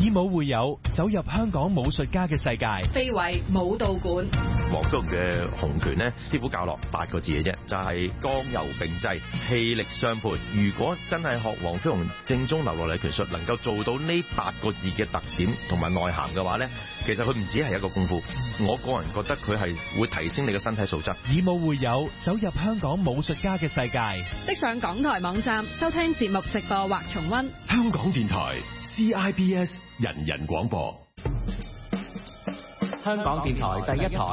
以武會友，走入香港武術家嘅世界。 非遺武道館。 黃竹嘅洪拳呢，師傅教落8個字嘅啫，就係剛柔並濟，氣力相配。如果真係學黃飛鴻正宗流落嚟拳術，能夠做到呢8個字嘅特點同埋內涵嘅話呢，其實佢唔止係一個功夫。我個人覺得佢係會提升你嘅身體素質。 以武會友，走入香港武術家嘅世界。 即上港台網站收聽節目直播或重溫。 香港電台 CIBS 人人廣播。 香港電台第一台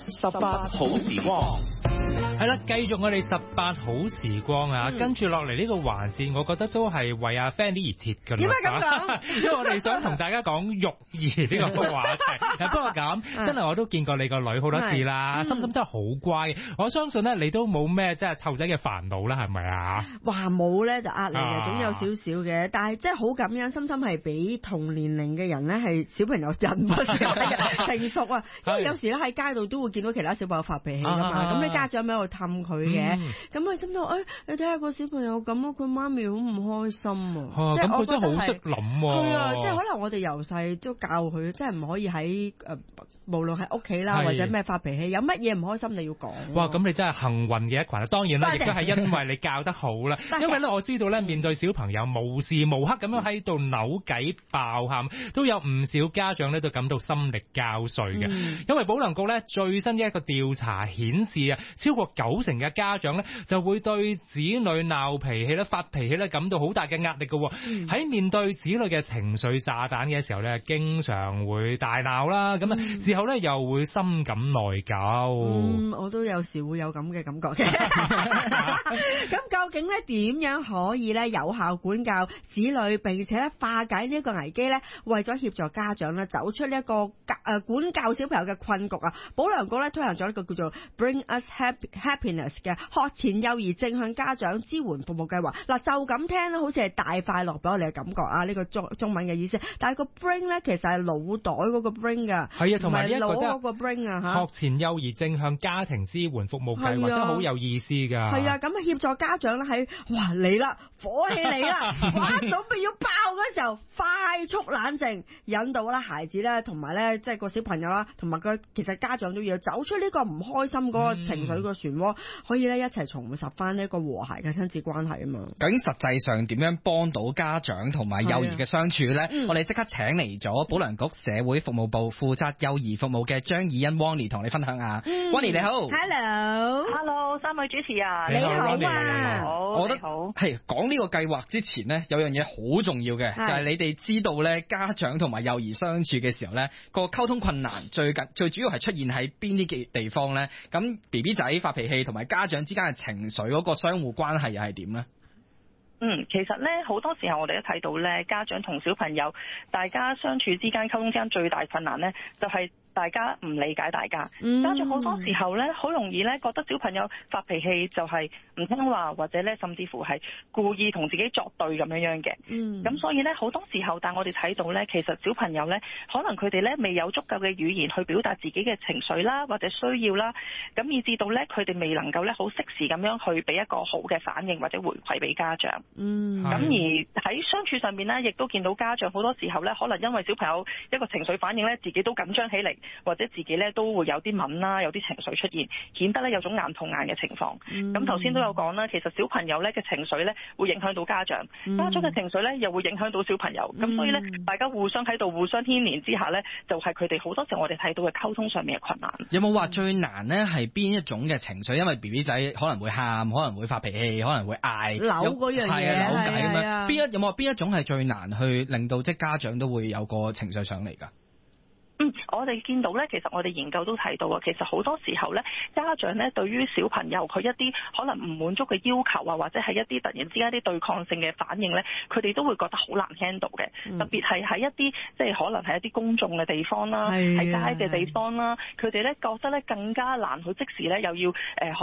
18好時光。 係啦，繼續我哋18好時光啊！跟住落嚟呢個環節，我覺得都係為阿 Fanny 而設㗎啦。 點解咁講？ 因為我哋想同大家講育兒呢個話題。不過咁，真係我都見過你個女好多次啦，心心真係好乖。我相信咧，你都冇咩即係湊仔嘅煩惱啦，係咪啊？ 話冇咧就壓力嘅，總有少少嘅。但係即係好感恩，心心係比同年齡嘅人咧係小朋友人物成熟啊。因為有時咧喺街度都會見到其他小朋友發脾氣㗎嘛，咁你家長咪喺度氹佢嘅，咁佢心到你睇下個小朋友咁咯，佢媽咪好唔開心啊！ 咁佢真係好識諗喎。 係啊，即係可能我哋由細都教佢，即係唔可以喺無論喺屋企啦或者咩發脾氣，有乜嘢唔開心你要講。 哇！咁你真係幸運嘅一群啦。當然啦，亦都係因為你教得好啦。因為咧，我知道咧，面對小朋友無時無刻咁樣喺度扭計爆喊，都有唔少家長咧都感到心力交瘁嘅。因為保良局咧最新嘅一個調查顯示啊，超過90%嘅家長咧就會對子女鬧脾氣咧、發脾氣咧感到好大嘅壓力嘅。喺面對子女嘅情緒炸彈嘅時候咧，經常會大鬧啦，咁啊之後咧又會深感內疚。 我都有時會有咁嘅感覺嘅。咁究竟咧點樣可以咧有效管教子女，並且咧化解呢一個危機咧？為咗協助家長咧走出呢一個管教小朋友嘅困局啊，保良局咧推行咗一個叫做 Bring Us Happiness 嘅學前幼兒正向家長支援服務計劃。嗱，就咁聽咧，好似係大快樂俾我哋嘅感覺啊！呢個中文嘅意思，但係個 bring 咧其實係腦袋嗰個 bring 噶， 係啊，同埋呢一個嗰個 bring 啊嚇。 學前幼兒正向家庭支援服務計劃真係好有意思㗎。 係啊，咁啊協助家長咧喺嚟啦，火氣嚟啦，哇準備要爆嗰時候，快速冷靜，引導啦孩子咧，同埋咧即係個小朋友啦，同埋個其實家長都要走出呢個唔開心嗰個情緒個漩渦，可以咧一齊重拾翻呢一個和諧嘅親子關係啊嘛。 究竟實際上點樣幫到家長同埋幼兒嘅相處咧？我哋即刻請嚟咗保良局社會服務部負責幼兒服務嘅張以欣 Wonnie 同你分享下。Wonnie 你好 ，Hello，三位主持啊， 你好啊， 我覺得係講呢個計劃之前呢，有樣嘢好重要嘅，就係你哋知道咧家長同埋幼兒相處嘅時候咧，個溝通困難最主要係出現喺邊啲嘅地方咧？咁 BB 仔發脾氣同埋家長之間嘅情緒嗰個相互關係又係點咧？ 其實咧好多時候我哋都睇到咧，家長同小朋友大家相處之間、溝通之間最大困難咧，就係大家唔理解大家。家長好多時候咧，好容易咧覺得小朋友發脾氣就係唔聽話，或者咧甚至乎係故意同自己作對咁樣嘅。咁所以咧好多時候，但我哋睇到咧，其實小朋友咧可能佢哋咧未有足夠嘅語言去表達自己嘅情緒啦，或者需要啦，咁以至到咧佢哋未能夠咧好適時咁樣去俾一個好嘅反應或者回饋俾家長。咁而喺相處上面咧，亦都見到家長好多時候咧，可能因為小朋友一個情緒反應咧，自己都緊張起嚟，或者自己咧都會有啲敏啦，有啲情緒出現，顯得咧有種眼碰眼嘅情況。咁頭先都有講啦，其實小朋友咧嘅情緒咧會影響到家長，家長嘅情緒咧又會影響到小朋友。咁所以咧，大家互相喺度互相牽連之下咧，就係佢哋好多時我哋睇到嘅溝通上面嘅困難。 有冇話最難咧係邊一種嘅情緒？因為 BB 仔可能會喊，可能會發脾氣，可能會嗌扭嗰樣嘢， 扭計咁樣。有冇話邊一種係最難去令到即係家長都會有個情緒上嚟㗎？ 我哋見到咧，其實我哋研究都睇到啊，其實好多時候咧，家長咧對於小朋友佢一啲可能唔滿足嘅要求啊，或者係一啲突然之間一啲對抗性嘅反應咧，佢哋都會覺得好難 handle 嘅。特別係喺一啲即係可能係一啲公眾嘅地方啦，喺街嘅地方啦，佢哋咧覺得咧更加難去即時咧又要可能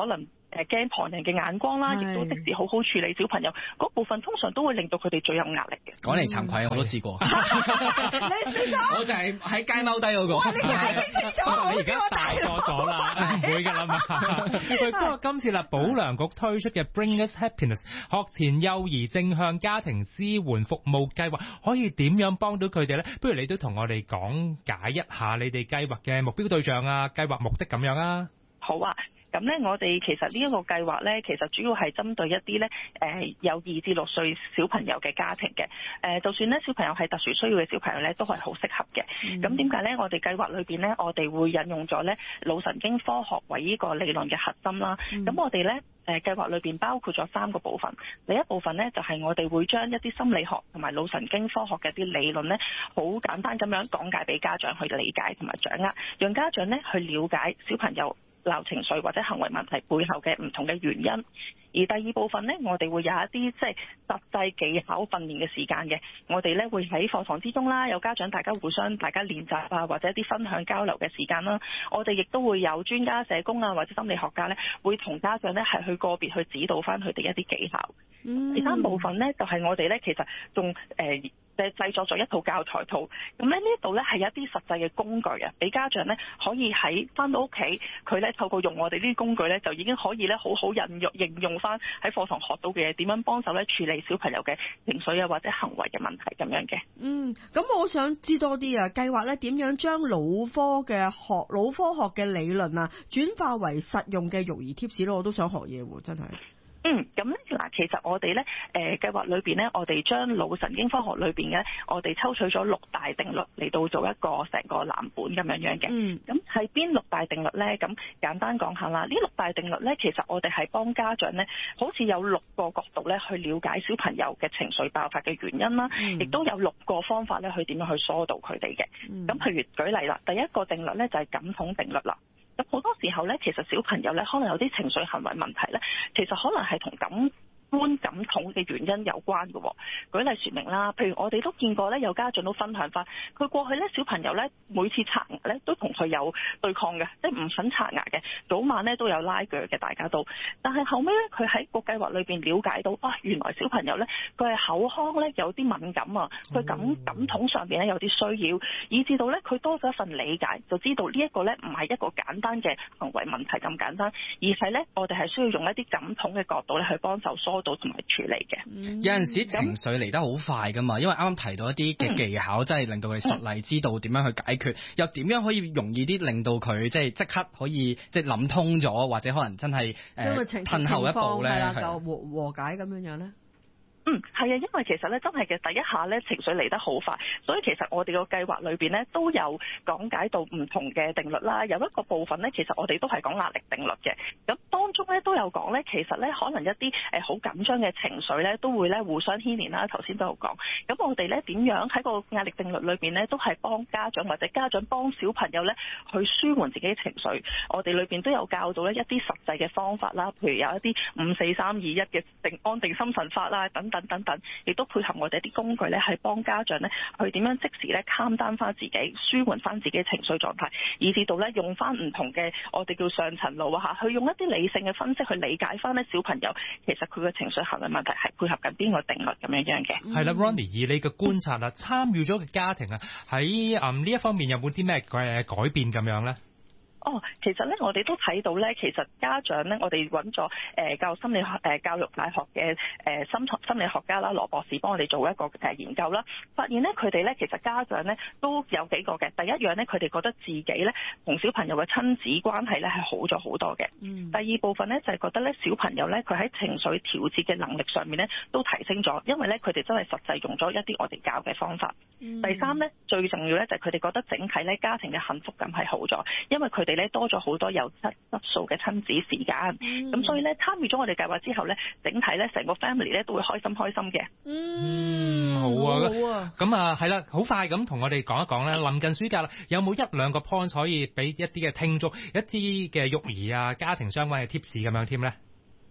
驚旁人嘅眼光啦，亦都即時好好處理小朋友嗰部分，通常都會令到佢哋最有壓力嘅。 講嚟慚愧，我都試過。 你試過？ 我就係喺街踎低嗰個。 哇！你解釋清楚， 你而家大個咗啦，唔會㗎啦嘛。不過今次啦，保良局推出嘅 Bring Us Happiness 學前幼兒正向家庭支援服務計劃，可以點樣幫到佢哋咧？不如你都同我哋講解一下你哋計劃嘅目標對象啊、計劃目的咁樣啊。 好啊。咁咧，我哋其實呢一個計劃咧，其實主要係針對一啲咧有2至6歲小朋友嘅家庭嘅。就算咧小朋友係特殊需要嘅小朋友咧，都係好適合嘅。咁點解咧？我哋計劃裏邊咧，我哋會引用咗咧腦神經科學為呢個理論嘅核心啦。咁我哋咧計劃裏邊包括咗3個部分。第一部分咧就係我哋會將一啲心理學同埋腦神經科學嘅一啲理論咧，好簡單咁樣講解俾家長去理解同埋掌握，讓家長咧去了解小朋友鬧情緒或者行為問題背後嘅唔同嘅原因。而第2部分呢，我哋會有一啲即係實際技巧訓練嘅時間嘅。我哋呢會喺課堂之中啦，有家長大家練習啊，或者一啲分享交流嘅時間啦。我哋亦都會有專家社工啊，或者心理學家呢，會同家長呢係去個別去指導翻佢哋一啲技巧。第3部分呢，就係我哋呢其實仲製作咗一套教材套。咁呢度呢係一啲實際嘅工具啊，俾家長呢可以喺翻到屋企，佢呢透過用我哋呢啲工具呢，就已經可以呢好好應用翻喺課堂學到嘅嘢，點樣幫手咧處理小朋友嘅情緒啊或者行為嘅問題咁樣嘅。 咁我想知多啲啊，計劃咧點樣將腦科學嘅理論啊轉化為實用嘅育兒貼士咯？我都想學嘢喎，真係。 咁咧嗱，其實我哋咧計劃裏邊咧，我哋將腦神經科學裏邊嘅，我哋抽取咗6大定律嚟到做一個成個藍本咁樣嘅。咁係邊6大定律咧？咁簡單講下啦。呢6大定律咧，其實我哋係幫家長咧，好似有6個角度咧去了解小朋友嘅情緒爆發嘅原因啦，亦都有6個方法咧去點樣去疏導佢哋嘅。咁譬如舉例啦，第一個定律咧就係感統定律啦。咁好多時候咧，其實小朋友咧可能有啲情緒行為問題咧，其實可能係同感統嘅原因有關嘅。舉例說明啦，譬如我哋都見過咧，有家長都分享翻，佢過去咧小朋友咧每次刷牙咧都同佢有對抗嘅，即係唔肯刷牙嘅，早晚咧都有拉鋸嘅，大家都。但係後尾咧，佢喺個計劃裏邊了解到，原來小朋友咧佢係口腔咧有啲敏感啊，佢感統上邊咧有啲需要，以至到咧佢多咗一份理解，就知道呢一個咧唔係一個簡單嘅行為問題咁簡單，而係咧我哋係需要用一啲感統嘅角度咧去幫手疏導同埋處理嘅。 有陣時情緒嚟得好快噶嘛，因為啱啱提到一啲嘅技巧，真係令到佢實例知道點樣去解決，又點樣可以容易啲令到佢即刻可以即係諗通咗，或者可能真係褪後一步咧， 就和解咁樣咧。 係啊，因為其實咧真係嘅第一下咧情緒嚟得好快，所以其實我哋個計劃裏邊咧都有講解到唔同嘅定律啦。有一個部分咧，其實我哋都係講壓力定律嘅。咁當中咧都有講咧，其實咧可能一啲好緊張嘅情緒咧都會咧互相牽連啦。頭先都有講。咁我哋咧點樣喺個壓力定律裏邊咧，都係幫家長或者家長幫小朋友咧去舒緩自己嘅情緒。我哋裏邊都有教到咧一啲實際嘅方法啦，譬如有一啲5、4、3、2、1嘅安定心神法啦，等等。亦都配合我哋啲工具咧，係幫家長咧去點樣即時咧 calm down 翻自己，舒緩翻自己情緒狀態，以至到咧用翻唔同嘅我哋叫上層路啊嚇，去用一啲理性嘅分析去理解翻咧小朋友其實佢嘅情緒行為問題係配合緊邊個定律咁樣嘅。 係啦，Ronnie，以你嘅觀察啦，參與咗嘅家庭啊，喺呢一方面有冇啲咩改變咁樣咧？ 其實咧，我哋都睇到咧，其實家長咧，我哋揾咗教育大學嘅心理學家啦，羅博士幫我哋做一個研究啦，發現咧佢哋咧其實家長咧都有幾個嘅。第一樣咧，佢哋覺得自己咧同小朋友嘅親子關係咧係好咗好多嘅。第二部分咧就係覺得咧小朋友咧佢喺情緒調節嘅能力上面咧都提升咗，因為咧佢哋真係實際用咗一啲我哋教嘅方法。第三咧最重要咧就係佢哋覺得整體咧家庭嘅幸福感係好咗，因為佢哋咧多咗好多有質素嘅親子時間，咁所以咧參與咗我哋計劃之後咧，整體咧成個 family 咧都會開心嘅。 好啊，咁啊係啦，好快咁同我哋講一講咧，臨近暑假啦，有冇1、2個 point 可以俾一啲嘅聽眾一啲嘅育兒啊家庭相關嘅 tips 咁樣添咧？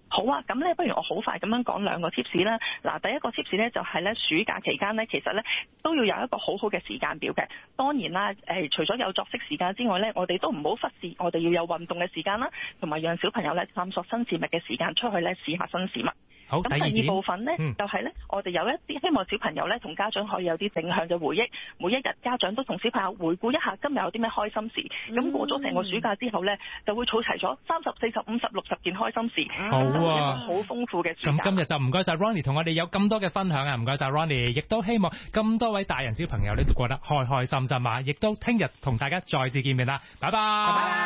好啊，咁咧不如我好快咁樣講兩個 tips 啦。嗱，第一個 tips 咧就係咧暑假期間咧，其實咧都要有一個好好嘅時間表嘅。當然啦，除咗有作息時間之外咧，我哋都唔好忽視我哋要有運動嘅時間啦，同埋讓小朋友咧探索新事物嘅時間，出去咧試下新事物。 好， 咁第二部分咧，就係咧，我哋有一啲希望小朋友咧同家長可以有啲正向嘅回憶。每一日家長都同小朋友回顧一下今日有啲咩開心事。咁過咗成個暑假之後咧，就會儲齊咗30、40、50、60件開心事。 好啊， 好豐富嘅暑假。 咁今日就唔該晒 Ronnie 同我哋有咁多嘅分享啊！唔該晒 Ronnie， 亦都希望咁多位大人小朋友咧都過得開開心心啊！亦都聽日同大家再次見面啦，拜拜。